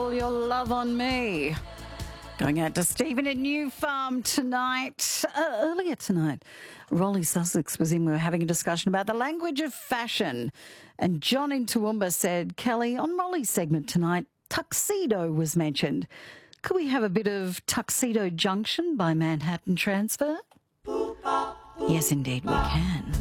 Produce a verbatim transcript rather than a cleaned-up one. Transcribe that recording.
all your love on me. Going out to Stephen at New Farm tonight. Uh, earlier tonight, Rolly Sussex was in. We were having a discussion about the language of fashion. And John in Toowoomba said, Kelly, on Rolly's segment tonight, tuxedo was mentioned. Could we have a bit of Tuxedo Junction by Manhattan Transfer? Yes, indeed we can.